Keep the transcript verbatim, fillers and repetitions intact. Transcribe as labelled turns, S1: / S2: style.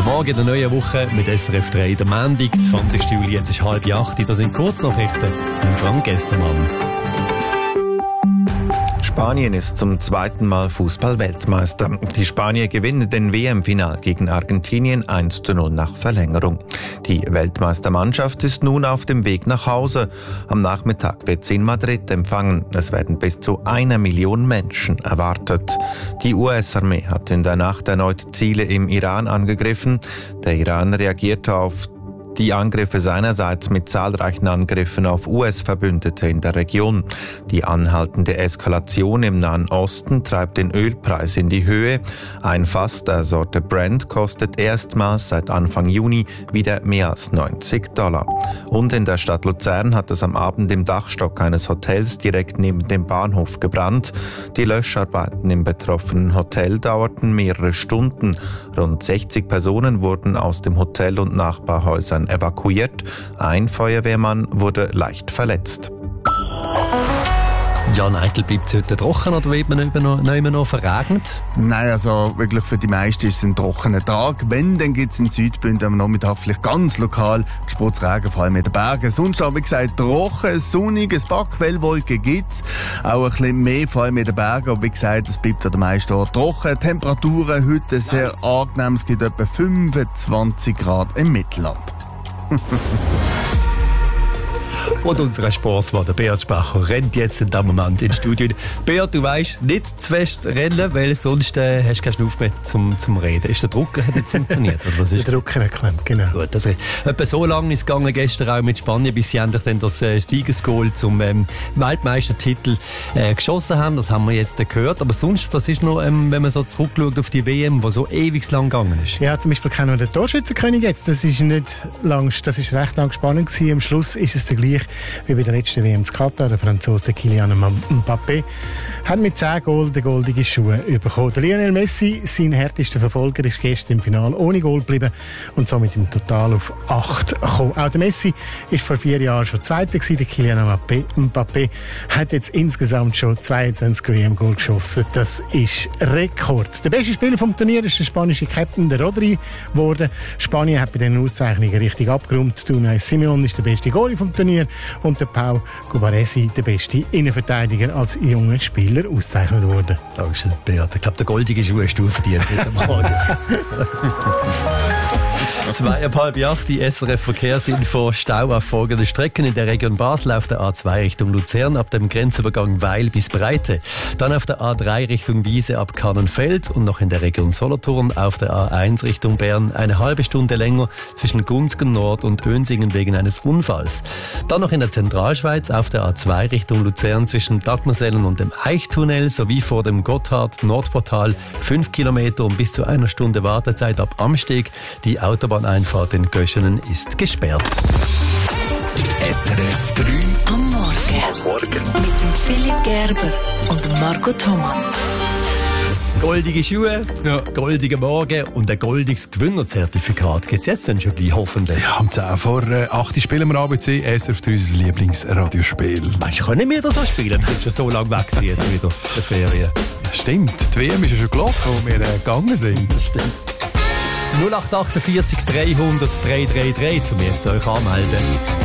S1: Guten Morgen in der neuen Woche mit S R F drei. Der Montag, zwanzigsten Juli, jetzt ist halb acht. Das sind Kurznachrichten mit Frank Gestermann.
S2: Spanien ist zum zweiten Mal Fußball-Weltmeister. Die Spanier gewinnen den W M-Final gegen Argentinien eins zu null nach Verlängerung. Die Weltmeistermannschaft ist nun auf dem Weg nach Hause. Am Nachmittag wird sie in Madrid empfangen. Es werden bis zu einer Million Menschen erwartet. Die U S-Armee hat in der Nacht erneut Ziele im Iran angegriffen. Der Iran reagierte auf die Angriffe seinerseits mit zahlreichen Angriffen auf U S-Verbündete in der Region. Die anhaltende Eskalation im Nahen Osten treibt den Ölpreis in die Höhe. Ein Fass der Sorte Brent kostet erstmals seit Anfang Juni wieder mehr als neunzig Dollar. Und in der Stadt Luzern hat es am Abend im Dachstock eines Hotels direkt neben dem Bahnhof gebrannt. Die Löscharbeiten im betroffenen Hotel dauerten mehrere Stunden. Rund sechzig Personen wurden aus dem Hotel und Nachbarhäusern evakuiert. Ein Feuerwehrmann wurde leicht verletzt.
S1: Ja, Eitel, bleibt es heute trocken oder wird man nicht noch, nicht mehr noch verregnet?
S3: Nein, also wirklich für die meisten ist es ein trockener Tag. Wenn, dann gibt es in Südbünden am Nachmittag vielleicht ganz lokal Gespurzregen, vor allem in den Bergen. Sonst aber, wie gesagt, trocken, sonnig, ein paar Quellwolken gibt es. Auch ein bisschen mehr, vor allem in den Bergen. Aber wie gesagt, es bleibt an den meisten Orten trocken. Temperaturen heute sehr angenehm. Es gibt etwa fünfundzwanzig Grad im Mittelland.
S1: Und unser Sportsmann, der Beat Spacher, rennt jetzt in diesem Moment ins Studio. Beat, du weißt, nicht zu fest rennen, weil sonst äh, hast du keinen Schnuff mehr zum, zum Reden. Ist der Drucker hat nicht funktioniert? Oder was ist
S4: der Drucker hat geklemmt, genau.
S1: Gut, also, etwa so lange ist es gegangen gestern auch mit Spanien, bis sie endlich dann das äh, Siegesgoal zum ähm, Weltmeistertitel äh, geschossen haben. Das haben wir jetzt äh, gehört. Aber sonst, was ist noch, ähm, wenn man so zurückschaut auf die W M, die so ewig lang gegangen ist?
S4: Ja, zum Beispiel kennen wir den Torschützenkönig jetzt. Das ist nicht lang, das ist recht lang spannend gewesen. Am Schluss ist es der gleich wie bei der letzten W M in Katar. Der Franzose Kylian Mbappé hat mit zehn Goal den goldenen Schuh bekommen. Der Lionel Messi, sein härtester Verfolger, ist gestern im Finale ohne Goal geblieben und somit im Total auf acht gekommen. Auch der Messi war vor vier Jahren schon Zweiter gewesen. Der Kylian Mbappé hat jetzt insgesamt schon zweiundzwanzig W M-Goal geschossen. Das ist Rekord. Der beste Spieler vom Turnier ist der spanische Captain, der Rodri, geworden. Spanien hat bei den Auszeichnungen richtig abgeräumt. Unai Simón ist der beste Goalie vom Turnier und der Pau Cubaressi, der beste Innenverteidiger, als junger Spieler ausgezeichnet worden.
S1: Dankeschön, Beat. Ich glaube, der goldige Schuh hast du verdient heute Morgen. Zweieinhalb acht, die S R F Verkehrsinfo. Stau auf folgenden Strecken. In der Region Basel auf der A zwei Richtung Luzern ab dem Grenzübergang Weil bis Breite. Dann auf der A drei Richtung Wiese ab Kannenfeld und noch in der Region Solothurn auf der A eins Richtung Bern eine halbe Stunde länger zwischen Gunzgen Nord und Önsingen wegen eines Unfalls. Dann noch in der Zentralschweiz auf der A zwei Richtung Luzern zwischen Dagmersellen und dem Eichtunnel sowie vor dem Gotthard-Nordportal fünf Kilometer und bis zu einer Stunde Wartezeit ab Amsteg. Die Autobahneinfahrt in Göschenen ist gesperrt.
S5: S R F drei
S6: am Morgen.
S5: Am Morgen.
S6: Mit dem Philipp Gerber und dem Margot Homann.
S1: Goldige Schuhe, ja. Goldiger Morgen und ein goldiges Gewinnerzertifikat. Gibt es jetzt denn schon gleich, hoffentlich?
S7: Ja, um zehn vor acht spielen wir A B C, S R F drei, unser Lieblingsradiospiel.
S1: Weißt du, können wir das auch spielen? Wir sind schon so lange weg sein, jetzt wieder in der Ferien.
S7: Ja, stimmt, die W M ist ja schon gelaufen, wo wir äh, gegangen sind.
S1: Das stimmt. null acht acht vier drei dreihundert drei drei drei, um jetzt euch anmelden.